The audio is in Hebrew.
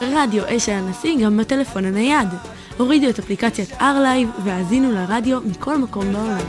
רדיו אשל הנשיא גם בטלפון הנייד. הורידו את אפליקציית R-Live והאזינו לרדיו מכל מקום בעולם.